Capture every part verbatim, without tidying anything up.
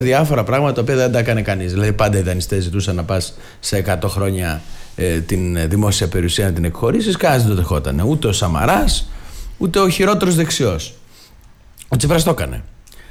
διάφορα πράγματα τα οποία δεν τα έκανε κανείς. Δηλαδή, πάντα οι δανειστές ζητούσαν να πας σε εκατό χρόνια ε, την δημόσια περιουσία να την εκχωρήσεις. Κανείς δεν το δεχόταν. Ούτε ο Σαμαράς, ούτε ο χειρότερος δεξιός. Ο Τσίπρας το έκανε.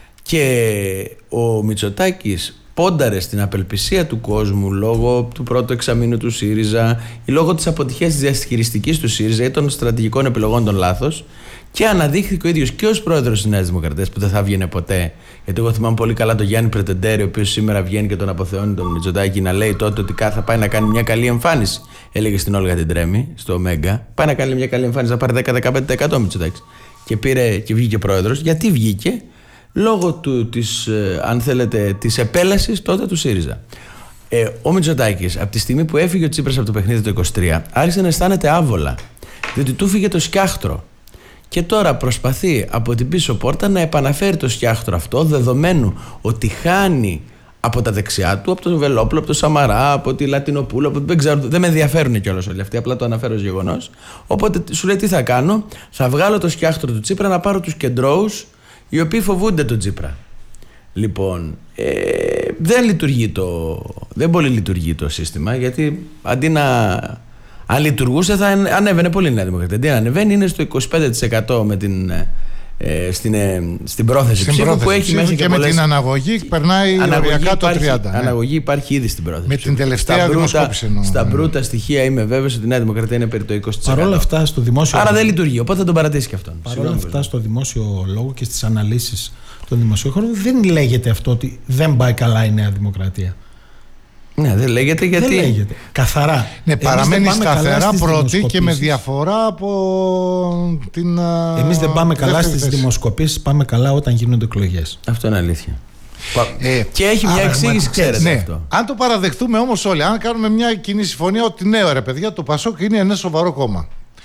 Και ο Μητσοτάκης πόνταρε στην απελπισία του κόσμου λόγω του πρώτου εξαμήνου του ΣΥΡΙΖΑ ή λόγω της αποτυχίας της διαχειριστικής του ΣΥΡΙΖΑ ή των στρατηγικών επιλογών των λάθος. Και αναδείχθηκε ο ίδιος και ως πρόεδρος της Νέας Δημοκρατίας, που δεν θα βγαίνει ποτέ. Γιατί εγώ θυμάμαι πολύ καλά τον Γιάννη Πρετεντέρη, ο οποίος σήμερα βγαίνει και τον αποθεώνει τον Μητσοτάκη, να λέει τότε ότι θα πάει να κάνει μια καλή εμφάνιση. Έλεγε στην Όλγα την Τρέμη, στο Μέγκα. Πάει να κάνει μια καλή εμφάνιση, να πάρει δέκα με δεκαπέντε τοις εκατό Μητσοτάκης. Και πήρε και βγήκε πρόεδρος. Γιατί βγήκε? Λόγω του, της, αν θέλετε, της επέλασης τότε του ΣΥΡΙΖΑ. Ε, ο Μητσοτάκης, από τη στιγμή που έφυγε ο Τσίπρας από το παιχνίδι το είκοσι τρία, άρχισε να αισθάνεται άβολα. Διότι του φύγε το σκιάχτρο. Και τώρα προσπαθεί από την πίσω πόρτα να επαναφέρει το σκιάχτρο αυτό, δεδομένου ότι χάνει από τα δεξιά του, από τον Βελόπουλο, από τον Σαμαρά, από τη Λατινοπούλου, από... δεν, ξέρω, δεν με ενδιαφέρουν κιόλας όλοι αυτοί, απλά το αναφέρω ως γεγονός. Οπότε σου λέει τι θα κάνω, θα βγάλω το σκιάχτρο του Τσίπρα να πάρω τους κεντρώους οι οποίοι φοβούνται τον Τσίπρα. Λοιπόν, ε, δεν λειτουργεί το, δεν πολύ λειτουργεί το σύστημα, γιατί αντί να... Αν λειτουργούσε θα ανέβαινε πολύ η Νέα Δημοκρατία. Τι ανεβαίνει είναι στο είκοσι πέντε τοις εκατό με την, ε, στην, ε, στην πρόθεση στην ψήφου πρόθεση που έχει ψήφου μέχρι και, και με πολλές... την αναγωγή περνάει οριακά το τριάντα. Ναι. Αναγωγή υπάρχει ήδη στην πρόθεση με ψήφου. την τελευταία δημοσκόπηση εννοώ. Στα μπρούτα στοιχεία είμαι βέβαιος ότι η Νέα Δημοκρατία είναι περί το είκοσι τοις εκατό. Παρ' όλα αυτά στο δημόσιο... Άρα δεν λειτουργεί, οπότε θα τον παρατήσει και αυτόν. Παρ' όλα αυτά στο δημόσιο λόγο και στις αναλύσεις των δημοσιογράφων δεν λέγεται αυτό ότι δεν πάει καλά η Νέα Δημοκρατία. Ναι, δεν λέγεται γιατί. Δεν λέγεται. Καθαρά. Ναι, παραμένει σταθερά πρώτη και με διαφορά από την. Εμείς δεν πάμε καλά στις δημοσκοπήσεις, πάμε καλά όταν γίνονται εκλογές. Αυτό είναι αλήθεια. Ε, και έχει μια εξήγηση, ξέρετε ναι. αυτό. Αν το παραδεχτούμε όμως όλοι, αν κάνουμε μια κοινή συμφωνία ότι ναι, ρε παιδιά, το Πασόκ είναι ένα σοβαρό κόμμα.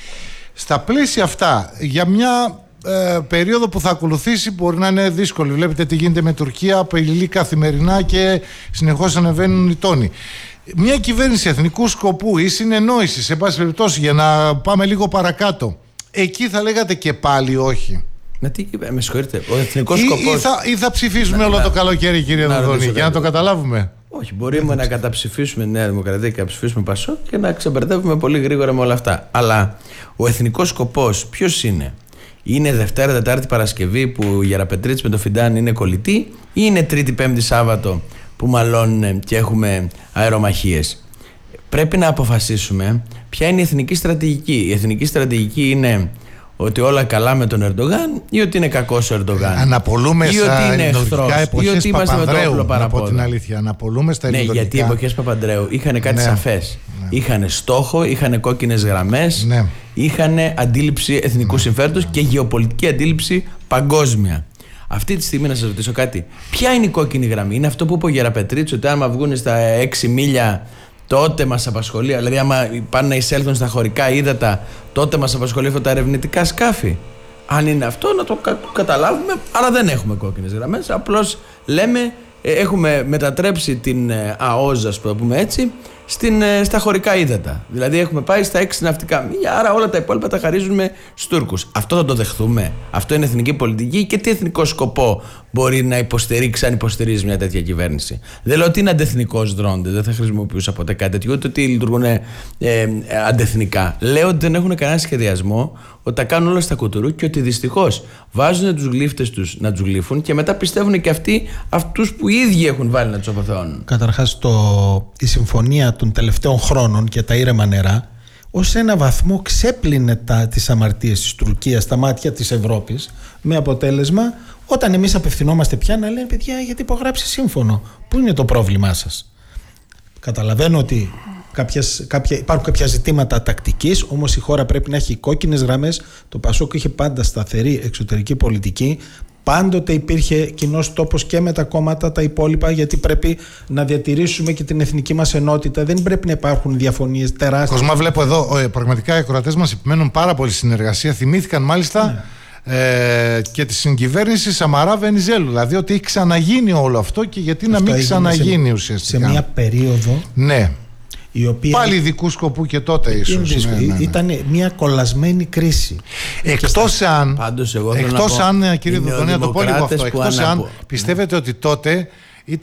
Στα πλαίσια αυτά, για μια ε, περίοδο που θα ακολουθήσει, μπορεί να είναι δύσκολη. Βλέπετε τι γίνεται με Τουρκία, απειλεί καθημερινά και συνεχώς ανεβαίνουν οι τόνοι. Μια κυβέρνηση εθνικού σκοπού ή συνεννόηση, σε πάση περιπτώσει, για να πάμε λίγο παρακάτω, εκεί θα λέγατε και πάλι όχι. Να τι, με συγχωρείτε, ο εθνικός ή, σκοπός... Ή θα, ή θα ψηφίσουμε να, όλο να, το καλοκαίρι, κύριε Δοδόνη, για να το καταλάβουμε. Όχι, μπορούμε να καταψηφίσουμε τη Νέα Δημοκρατία και να ψηφίσουμε Πασόκ και να ξεμπερδεύουμε πολύ γρήγορα με όλα αυτά. Αλλά ο εθνικός σκοπός ποιος είναι? Είναι Δευτέρα, Τετάρτη, Παρασκευή που η Γεραπετρίτσι με το Φιντάν είναι κολλητή, ή είναι Τρίτη, Πέμπτη, Σάββατο που μαλώνουν και έχουμε αερομαχίες? Πρέπει να αποφασίσουμε ποια είναι η εθνική στρατηγική. Η εθνική στρατηγική είναι ότι όλα καλά με τον Ερντογάν ή ότι είναι κακός ο Ερντογάν? Αναπολούμε ή στα ότι είναι εχθρός εποχές ή ότι είμαστε με το όπλο παραπόδα. Από την αλήθεια, αναπολούμε στα ναι, ελληνικά. γιατί οι εποχές Παπανδρέου είχαν κάτι ναι. σαφές. Ναι. Είχαν στόχο, είχαν κόκκινες γραμμές, ναι. είχαν αντίληψη εθνικού ναι. συμφέροντος ναι. και γεωπολιτική αντίληψη παγκόσμια. Αυτή τη στιγμή να σας ρωτήσω κάτι. Ποια είναι η κόκκινη γραμμή? Είναι αυτό που είπε ο Γεραπετρίτσος, ότι άμα βγουν στα έξι μίλια τότε μας απασχολεί, δηλαδή άμα πάνε να εισέλθουν στα χωρικά ύδατα, τότε μας απασχολεί αυτά τα ερευνητικά σκάφη? Αν είναι αυτό, να το κα- καταλάβουμε. Άρα δεν έχουμε κόκκινες γραμμές. Απλώς λέμε, ε, έχουμε μετατρέψει την ε, ΑΟΖ, ας πούμε έτσι, στην, ε, στα χωρικά ύδατα. Δηλαδή έχουμε πάει στα έξι ναυτικά μίλια, άρα όλα τα υπόλοιπα τα χαρίζουμε στους Τούρκους. Αυτό θα το δεχθούμε? Αυτό είναι εθνική πολιτική? Και τι εθνικό σκοπό μπορεί να υποστηρίξει, αν υποστηρίζει μια τέτοια κυβέρνηση? Δεν λέω ότι είναι αντεθνικός δρόντες, δεν θα χρησιμοποιούσα ποτέ κάτι τέτοιο, ούτε ότι λειτουργούν ε, ε, αντεθνικά. Λέω ότι δεν έχουν κανένα σχεδιασμό, ότι τα κάνουν όλα στα κουτουρού και ότι δυστυχώς βάζουν τους γλύφτες τους να τους γλύφουν και μετά πιστεύουν και αυτοί αυτούς που οι ίδιοι έχουν βάλει να τους αποθεώνουν. Καταρχάς, το, η συμφωνία των τελευταίων χρόνων και τα ήρεμα νερά ως ένα βαθμό ξέπλυνε τα, τις αμαρτίες της Τουρκίας στα μάτια της Ευρώπης, με αποτέλεσμα όταν εμείς απευθυνόμαστε πια να λένε παιδιά, γιατί υπογράψει σύμφωνο, πού είναι το πρόβλημά σας? Καταλαβαίνω ότι κάποιες, κάποια, υπάρχουν κάποια ζητήματα τακτικής, όμως η χώρα πρέπει να έχει κόκκινες γραμμές. Το Πασόκ είχε πάντα σταθερή εξωτερική πολιτική. Πάντοτε υπήρχε κοινός τόπος και με τα κόμματα τα υπόλοιπα, γιατί πρέπει να διατηρήσουμε και την εθνική μας ενότητα. Δεν πρέπει να υπάρχουν διαφωνίες τεράστιες. Κοσμά, βλέπω εδώ, πραγματικά οι ακροατές μας επιμένουν πάρα πολύ στην συνεργασία. Θυμήθηκαν μάλιστα ναι. ε, και τη συγκυβέρνηση Σαμαρά Βενιζέλου. Δηλαδή ότι έχει ξαναγίνει όλο αυτό και γιατί αυτό να μην ξαναγίνει σε, ουσιαστικά. Σε μια περίοδο. Ναι. Η οποία πάλι ειδικού σκοπού και τότε ίσως. Ναι, ναι, ναι. Ήταν μια κολλασμένη κρίση. Εκτός αν, Πάντως εγώ εκτός αν κύριε Δοδονή, να το πω λίγο αυτό, εκτός αν πιστεύετε ότι τότε